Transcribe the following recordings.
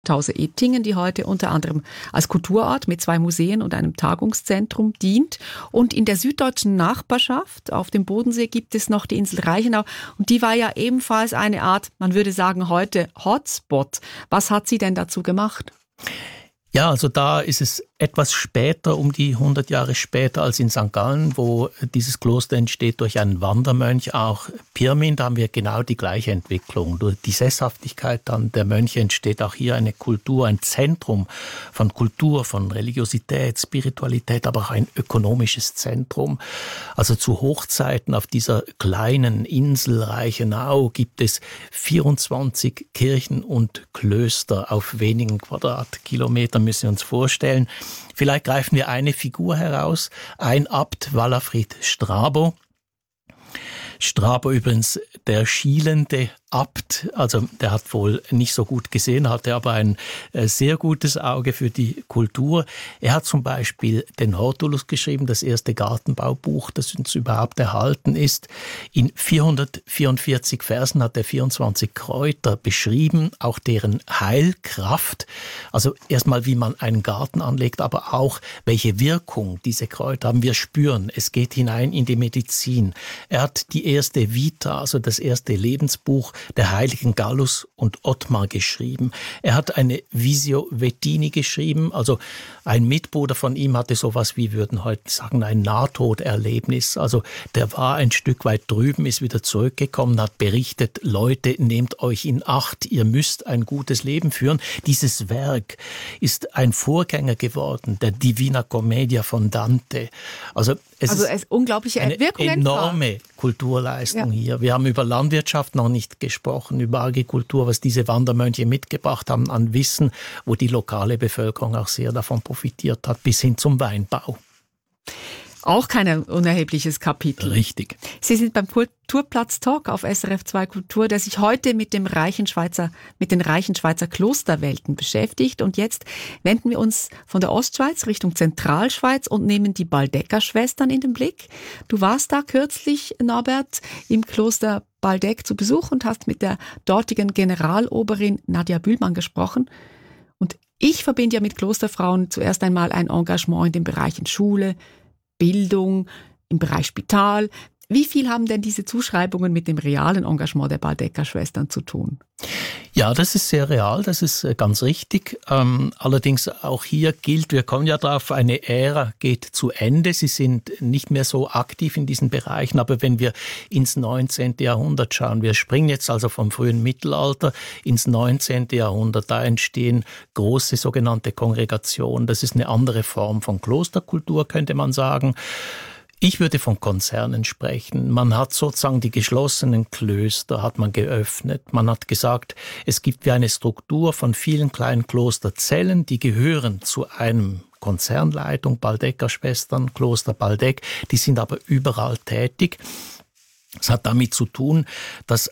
Ettingen, die heute unter anderem als Kulturort mit 2 Museen und einem Tagungszentrum dient. Und in der süddeutschen Nachbarschaft auf dem Bodensee gibt es noch die Insel Reichenau. Und die war ja ebenfalls eine Art, man würde sagen heute Hotspot. Was hat sie denn dazu gemacht? Ja, also da ist es etwas später, um die 100 Jahre später als in St. Gallen, wo dieses Kloster entsteht durch einen Wandermönch, auch Pirmin, da haben wir genau die gleiche Entwicklung. Durch die Sesshaftigkeit dann der Mönche entsteht auch hier eine Kultur, ein Zentrum von Kultur, von Religiosität, Spiritualität, aber auch ein ökonomisches Zentrum. Also zu Hochzeiten auf dieser kleinen Insel Reichenau gibt es 24 Kirchen und Klöster auf wenigen Quadratkilometern, müssen wir uns vorstellen. Vielleicht greifen wir eine Figur heraus, ein Abt Wallafrid Strabo. Strabo übrigens der schielende Abt, also der hat wohl nicht so gut gesehen, hatte aber ein sehr gutes Auge für die Kultur. Er hat zum Beispiel den Hortulus geschrieben, das erste Gartenbaubuch, das uns überhaupt erhalten ist. In 444 Versen hat er 24 Kräuter beschrieben, auch deren Heilkraft. Also erstmal, wie man einen Garten anlegt, aber auch, welche Wirkung diese Kräuter haben. Wir spüren, es geht hinein in die Medizin. Er hat die erste Vita, also das erste Lebensbuch der heiligen Gallus und Ottmar geschrieben. Er hat eine Visio Vettini geschrieben, also ein Mitbruder von ihm hatte sowas wie, würden heute sagen, ein Nahtoderlebnis. Also der war ein Stück weit drüben, ist wieder zurückgekommen, hat berichtet, Leute, nehmt euch in Acht, ihr müsst ein gutes Leben führen. Dieses Werk ist ein Vorgänger geworden, der Divina Commedia von Dante. Also es ist unglaubliche Wirkung, eine enorme Kulturleistung hier. Wir haben über Landwirtschaft noch nicht gesprochen, über Agrikultur, was diese Wandermönche mitgebracht haben an Wissen, wo die lokale Bevölkerung auch sehr davon profitiert hat, bis hin zum Weinbau. Auch kein unerhebliches Kapitel. Richtig. Sie sind beim Kulturplatz-Talk auf SRF 2 Kultur, der sich heute mit den reichen Schweizer Klosterwelten beschäftigt. Und jetzt wenden wir uns von der Ostschweiz Richtung Zentralschweiz und nehmen die Baldecker-Schwestern in den Blick. Du warst da kürzlich, Norbert, im Kloster Baldeck zu Besuch und hast mit der dortigen Generaloberin Nadia Bühlmann gesprochen. Und ich verbinde ja mit Klosterfrauen zuerst einmal ein Engagement in den Bereichen Schule, Bildung, im Bereich Spital. Wie viel haben denn diese Zuschreibungen mit dem realen Engagement der Baldecker-Schwestern zu tun? Ja, das ist sehr real, das ist ganz richtig. Allerdings auch hier gilt, wir kommen ja drauf, eine Ära geht zu Ende. Sie sind nicht mehr so aktiv in diesen Bereichen, aber wenn wir ins 19. Jahrhundert schauen, wir springen jetzt also vom frühen Mittelalter ins 19. Jahrhundert, da entstehen große sogenannte Kongregationen. Das ist eine andere Form von Klosterkultur, könnte man sagen. Ich würde von Konzernen sprechen. Man hat sozusagen die geschlossenen Klöster hat man geöffnet. Man hat gesagt, es gibt wie eine Struktur von vielen kleinen Klosterzellen, die gehören zu einem Konzernleitung, Baldecker-Schwestern, Kloster Baldeck, die sind aber überall tätig. Es hat damit zu tun, dass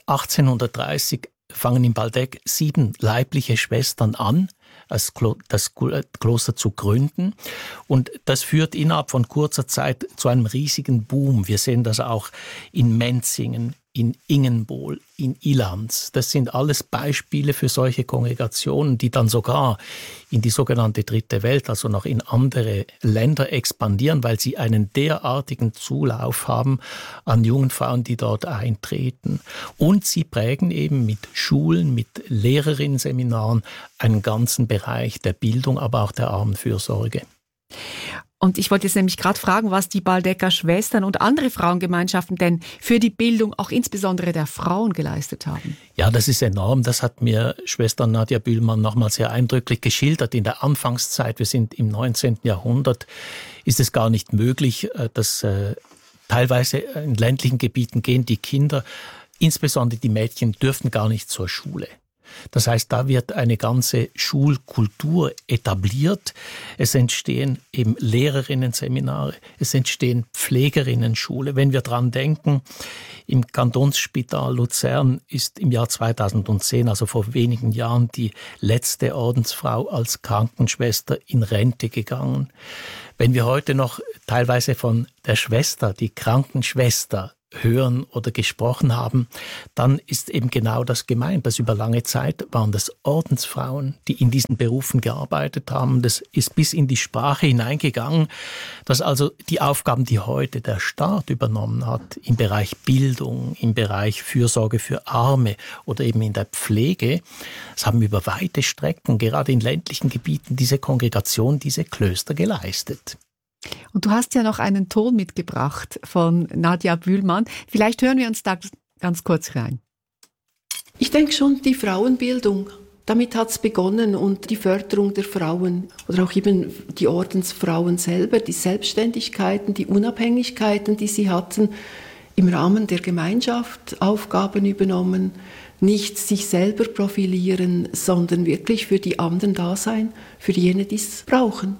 1830 fangen in Baldeck 7 leibliche Schwestern an, das Kloster zu gründen. Und das führt innerhalb von kurzer Zeit zu einem riesigen Boom. Wir sehen das auch in Menzingen, in Ingenbohl, in Ilanz. Das sind alles Beispiele für solche Kongregationen, die dann sogar in die sogenannte Dritte Welt, also noch in andere Länder expandieren, weil sie einen derartigen Zulauf haben an jungen Frauen, die dort eintreten. Und sie prägen eben mit Schulen, mit Lehrerinnenseminaren einen ganzen Bereich der Bildung, aber auch der Armenfürsorge. Und ich wollte jetzt nämlich gerade fragen, was die Baldecker Schwestern und andere Frauengemeinschaften denn für die Bildung auch insbesondere der Frauen geleistet haben. Ja, das ist enorm. Das hat mir Schwester Nadia Bühlmann nochmal sehr eindrücklich geschildert. In der Anfangszeit, wir sind im 19. Jahrhundert, ist es gar nicht möglich, dass teilweise in ländlichen Gebieten gehen die Kinder, insbesondere die Mädchen, dürfen gar nicht zur Schule. Das heißt, da wird eine ganze Schulkultur etabliert. Es entstehen eben Lehrerinnenseminare, es entstehen Pflegerinnenschule. Wenn wir dran denken, im Kantonsspital Luzern ist im Jahr 2010, also vor wenigen Jahren, die letzte Ordensfrau als Krankenschwester in Rente gegangen. Wenn wir heute noch teilweise von der Schwester, die Krankenschwester, hören oder gesprochen haben, dann ist eben genau das gemeint, dass über lange Zeit waren das Ordensfrauen, die in diesen Berufen gearbeitet haben. Das ist bis in die Sprache hineingegangen, dass also die Aufgaben, die heute der Staat übernommen hat, im Bereich Bildung, im Bereich Fürsorge für Arme oder eben in der Pflege, es haben über weite Strecken, gerade in ländlichen Gebieten, diese Kongregation, diese Klöster geleistet. Und du hast ja noch einen Ton mitgebracht von Nadja Bühlmann. Vielleicht hören wir uns da ganz kurz rein. Ich denke schon, die Frauenbildung, damit hat es begonnen und die Förderung der Frauen oder auch eben die Ordensfrauen selber, die Selbstständigkeiten, die Unabhängigkeiten, die sie hatten, im Rahmen der Gemeinschaft Aufgaben übernommen, nicht sich selber profilieren, sondern wirklich für die anderen da sein, für jene, die es brauchen.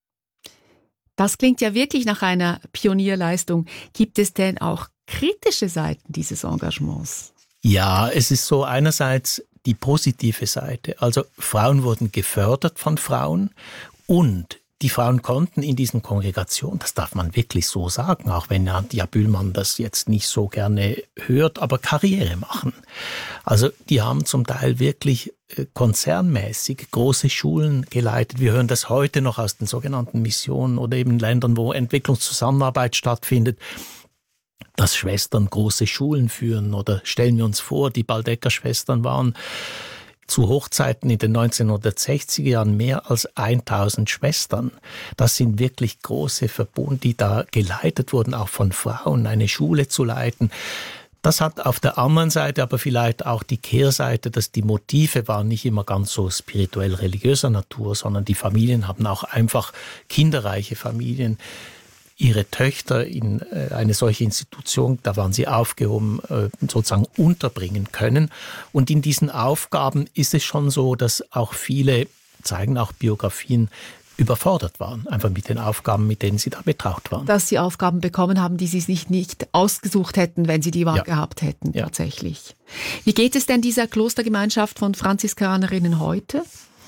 Das klingt ja wirklich nach einer Pionierleistung. Gibt es denn auch kritische Seiten dieses Engagements? Ja, es ist so einerseits die positive Seite. Also Frauen wurden gefördert von Frauen und die Frauen konnten in diesen Kongregationen, das darf man wirklich so sagen, auch wenn Nadja Bühlmann das jetzt nicht so gerne hört, aber Karriere machen. Also die haben zum Teil wirklich konzernmäßig große Schulen geleitet. Wir hören das heute noch aus den sogenannten Missionen oder eben Ländern, wo Entwicklungszusammenarbeit stattfindet, dass Schwestern große Schulen führen. Oder stellen wir uns vor, die Baldecker-Schwestern waren zu Hochzeiten in den 1960er Jahren mehr als 1000 Schwestern. Das sind wirklich große Verbunde, die da geleitet wurden, auch von Frauen, eine Schule zu leiten. Das hat auf der anderen Seite aber vielleicht auch die Kehrseite, dass die Motive waren nicht immer ganz so spirituell-religiöser Natur, sondern die Familien haben auch einfach kinderreiche Familien, ihre Töchter in eine solche Institution, da waren sie aufgehoben, sozusagen unterbringen können. Und in diesen Aufgaben ist es schon so, dass auch viele, zeigen auch Biografien, überfordert waren, einfach mit den Aufgaben, mit denen sie da betraut waren. Dass sie Aufgaben bekommen haben, die sie sich nicht ausgesucht hätten, wenn sie die Wahl gehabt hätten, tatsächlich. Wie geht es denn dieser Klostergemeinschaft von Franziskanerinnen heute?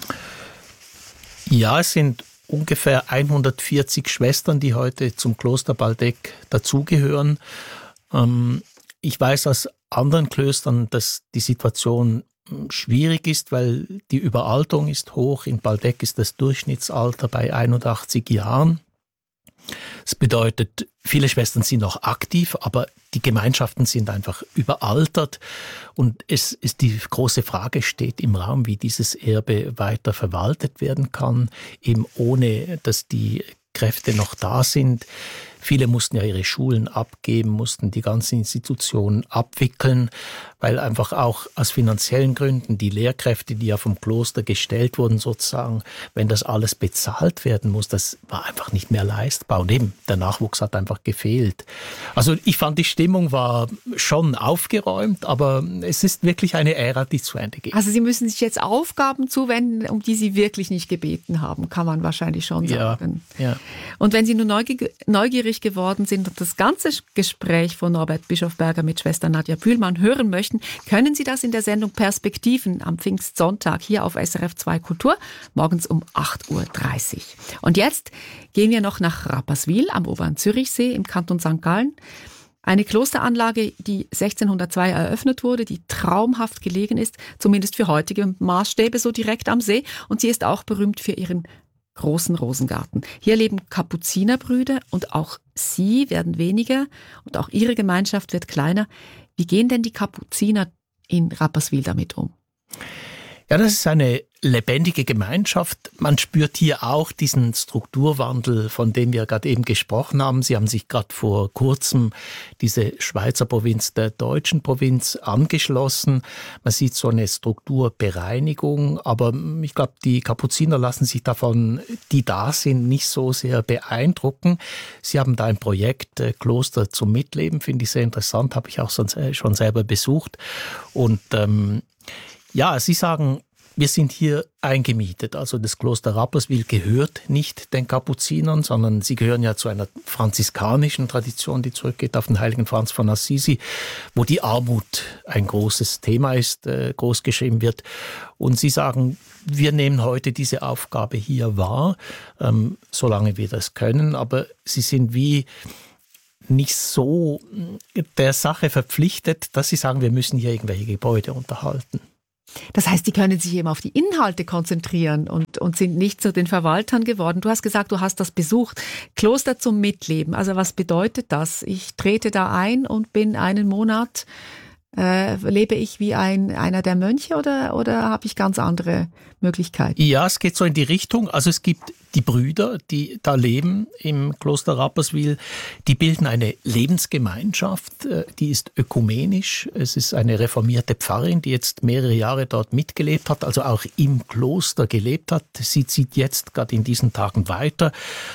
Ja, es sind ungefähr 140 Schwestern, die heute zum Kloster Baldeck dazugehören. Ich weiß aus anderen Klöstern, dass die Situation schwierig ist, weil die Überalterung ist hoch. In Baldeck ist das Durchschnittsalter bei 81 Jahren. Das bedeutet, viele Schwestern sind noch aktiv, aber die Gemeinschaften sind einfach überaltert. Und die große Frage steht im Raum, wie dieses Erbe weiter verwaltet werden kann, eben ohne, dass die Kräfte noch da sind. Viele mussten ja ihre Schulen abgeben, mussten die ganze Institution abwickeln, weil einfach auch aus finanziellen Gründen die Lehrkräfte, die ja vom Kloster gestellt wurden sozusagen, wenn das alles bezahlt werden muss, das war einfach nicht mehr leistbar. Und eben, der Nachwuchs hat einfach gefehlt. Also ich fand, die Stimmung war schon aufgeräumt, aber es ist wirklich eine Ära, die zu Ende geht. Also Sie müssen sich jetzt Aufgaben zuwenden, um die Sie wirklich nicht gebeten haben, kann man wahrscheinlich schon sagen. Ja. Und wenn Sie nur neugierig geworden sind und das ganze Gespräch von Norbert Bischofberger mit Schwester Nadja Bühlmann hören möchten, können Sie das in der Sendung Perspektiven am Pfingstsonntag hier auf SRF 2 Kultur, morgens um 8.30 Uhr. Und jetzt gehen wir noch nach Rapperswil am Oberen Zürichsee im Kanton St. Gallen. Eine Klosteranlage, die 1602 eröffnet wurde, die traumhaft gelegen ist, zumindest für heutige Maßstäbe, so direkt am See. Und sie ist auch berühmt für ihren großen Rosengarten. Hier leben Kapuzinerbrüder und auch sie werden weniger und auch ihre Gemeinschaft wird kleiner. Wie gehen denn die Kapuziner in Rapperswil damit um? Ja, das ist eine lebendige Gemeinschaft. Man spürt hier auch diesen Strukturwandel, von dem wir gerade eben gesprochen haben. Sie haben sich gerade vor kurzem diese Schweizer Provinz der deutschen Provinz angeschlossen. Man sieht so eine Strukturbereinigung, aber ich glaube, die Kapuziner lassen sich davon, die da sind, nicht so sehr beeindrucken. Sie haben da ein Projekt Kloster zum Mitleben, finde ich sehr interessant, habe ich auch schon selber besucht. Und ja, Sie sagen, wir sind hier eingemietet. Also das Kloster Rapperswil gehört nicht den Kapuzinern, sondern sie gehören ja zu einer franziskanischen Tradition, die zurückgeht auf den heiligen Franz von Assisi, wo die Armut ein großes Thema ist, groß geschrieben wird. Und Sie sagen, wir nehmen heute diese Aufgabe hier wahr, solange wir das können. Aber Sie sind wie nicht so der Sache verpflichtet, dass sie sagen, wir müssen hier irgendwelche Gebäude unterhalten. Das heißt, die können sich eben auf die Inhalte konzentrieren und sind nicht zu den Verwaltern geworden. Du hast gesagt, du hast das besucht. Kloster zum Mitleben. Also was bedeutet das? Ich trete da ein und bin einen Monat, lebe ich wie einer der Mönche oder habe ich ganz andere Möglichkeiten? Ja, es geht so in die Richtung. Also es gibt die Brüder, die da leben im Kloster Rapperswil, die bilden eine Lebensgemeinschaft, die ist ökumenisch. Es ist eine reformierte Pfarrerin, die jetzt mehrere Jahre dort mitgelebt hat, also auch im Kloster gelebt hat. Sie zieht jetzt gerade in diesen Tagen weiter.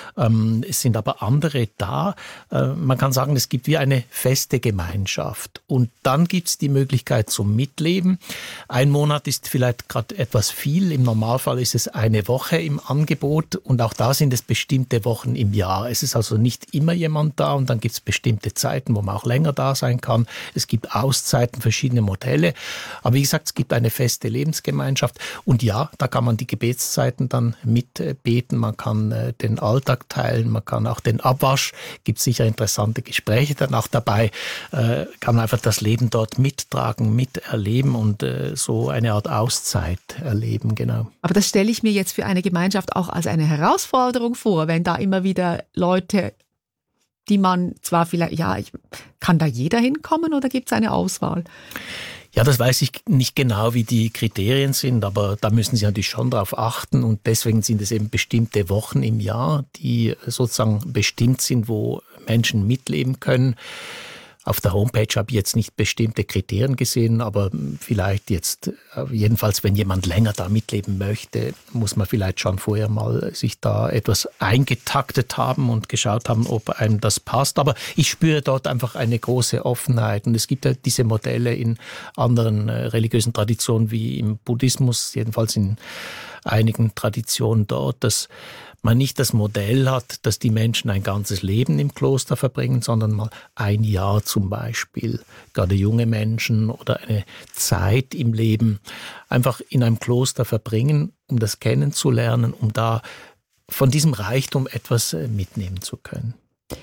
Es sind aber andere da. Man kann sagen, es gibt wie eine feste Gemeinschaft. Und dann gibt es die Möglichkeit zum Mitleben. Ein Monat ist vielleicht gerade etwas viel. Im Normalfall ist es eine Woche im Angebot. Und auch da sind es bestimmte Wochen im Jahr. Es ist also nicht immer jemand da und dann gibt es bestimmte Zeiten, wo man auch länger da sein kann. Es gibt Auszeiten, verschiedene Modelle. Aber wie gesagt, es gibt eine feste Lebensgemeinschaft. Und ja, da kann man die Gebetszeiten dann mitbeten. Man kann den Alltag teilen, man kann auch den Abwasch. Gibt sicher interessante Gespräche dann auch dabei. Kann man einfach das Leben dort mittragen, miterleben und so eine Art Auszeit erleben, genau. Aber das stelle ich mir jetzt für eine Gemeinschaft auch als eine Herausforderung vor, wenn da immer wieder Leute, die man zwar vielleicht, kann da jeder hinkommen oder gibt es eine Auswahl? Ja, das weiß ich nicht genau, wie die Kriterien sind, aber da müssen Sie natürlich schon darauf achten und deswegen sind es eben bestimmte Wochen im Jahr, die sozusagen bestimmt sind, wo Menschen mitleben können. Auf der Homepage habe ich jetzt nicht bestimmte Kriterien gesehen, aber vielleicht jetzt, jedenfalls wenn jemand länger da mitleben möchte, muss man vielleicht schon vorher mal sich da etwas eingetaktet haben und geschaut haben, ob einem das passt. Aber ich spüre dort einfach eine große Offenheit und es gibt ja diese Modelle in anderen religiösen Traditionen wie im Buddhismus, jedenfalls in einigen Traditionen dort, dass man nicht das Modell hat, dass die Menschen ein ganzes Leben im Kloster verbringen, sondern mal ein Jahr zum Beispiel, gerade junge Menschen oder eine Zeit im Leben einfach in einem Kloster verbringen, um das kennenzulernen, um da von diesem Reichtum etwas mitnehmen zu können.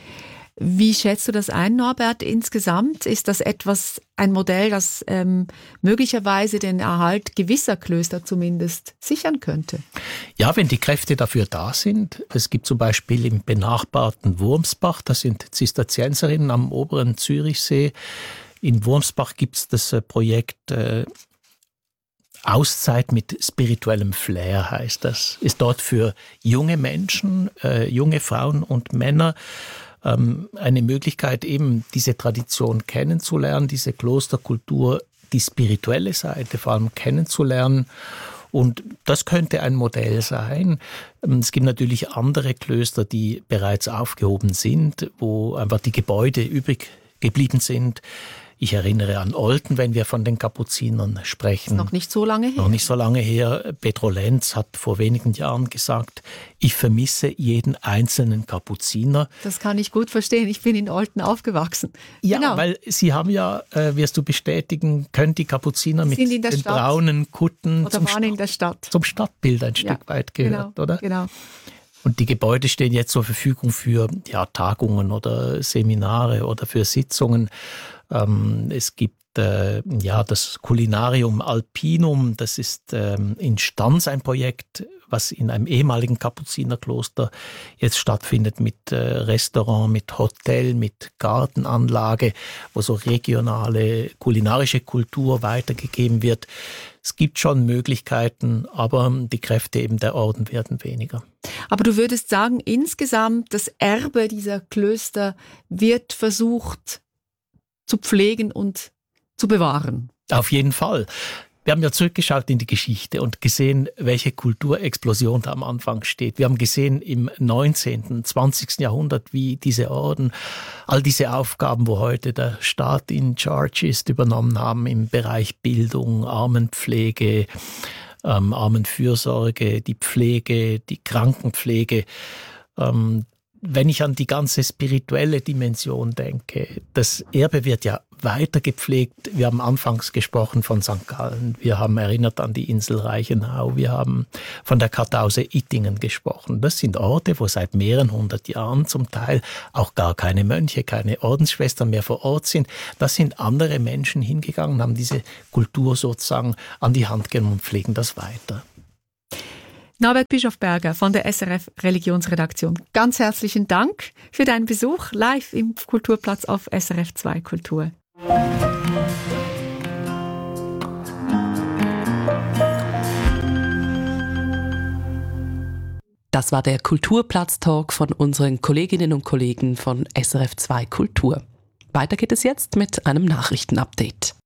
Wie schätzt du das ein, Norbert, insgesamt? Ist das ein Modell, das möglicherweise den Erhalt gewisser Klöster zumindest sichern könnte? Ja, wenn die Kräfte dafür da sind. Es gibt zum Beispiel im benachbarten Wurmsbach, das sind Zisterzienserinnen am oberen Zürichsee. In Wurmsbach gibt es das Projekt Auszeit mit spirituellem Flair, heißt das. Ist dort für junge Menschen, junge Frauen und Männer eine Möglichkeit, eben diese Tradition kennenzulernen, diese Klosterkultur, die spirituelle Seite vor allem kennenzulernen. Und das könnte ein Modell sein. Es gibt natürlich andere Klöster, die bereits aufgehoben sind, wo einfach die Gebäude übrig geblieben sind. Ich erinnere an Olten, wenn wir von den Kapuzinern sprechen. Noch nicht so lange her. Noch nicht so lange her. Petro Lenz hat vor wenigen Jahren gesagt, ich vermisse jeden einzelnen Kapuziner. Das kann ich gut verstehen. Ich bin in Olten aufgewachsen. Ja, genau. Weil Sie haben ja, wirst du bestätigen, können die Kapuziner mit den Stadt. braunen Kutten oder waren in der Stadt. Zum Stadtbild ein Stück weit gehört, genau, oder? Genau. Und die Gebäude stehen jetzt zur Verfügung für Tagungen oder Seminare oder für Sitzungen. Es gibt das Kulinarium Alpinum, das ist in Stans ein Projekt, was in einem ehemaligen Kapuzinerkloster jetzt stattfindet mit Restaurant, mit Hotel, mit Gartenanlage, wo so regionale kulinarische Kultur weitergegeben wird. Es gibt schon Möglichkeiten, aber die Kräfte eben der Orden werden weniger. Aber du würdest sagen, insgesamt das Erbe dieser Klöster wird versucht zu pflegen und zu bewahren. Auf jeden Fall. Wir haben ja zurückgeschaut in die Geschichte und gesehen, welche Kulturexplosion da am Anfang steht. Wir haben gesehen im 19., 20. Jahrhundert, wie diese Orden all diese Aufgaben, wo heute der Staat in charge ist, übernommen haben im Bereich Bildung, Armenpflege, Armenfürsorge, die Pflege, die Krankenpflege. wenn ich an die ganze spirituelle Dimension denke, das Erbe wird ja weiter gepflegt. Wir haben anfangs gesprochen von St. Gallen, wir haben erinnert an die Insel Reichenau, wir haben von der Kartause Ittingen gesprochen. Das sind Orte, wo seit mehreren 100 Jahren zum Teil auch gar keine Mönche, keine Ordensschwestern mehr vor Ort sind. Da sind andere Menschen hingegangen, haben diese Kultur sozusagen an die Hand genommen und pflegen das weiter. Norbert Bischofberger von der SRF Religionsredaktion. Ganz herzlichen Dank für deinen Besuch live im Kulturplatz auf SRF 2 Kultur. Das war der Kulturplatz-Talk von unseren Kolleginnen und Kollegen von SRF 2 Kultur. Weiter geht es jetzt mit einem Nachrichtenupdate.